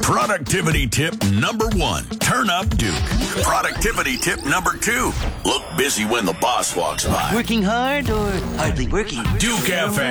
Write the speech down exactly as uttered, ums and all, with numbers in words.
Productivity tip number one, turn up Duke. Productivity tip number two, look busy when the boss walks by. Working hard or hardly working? Duke F M.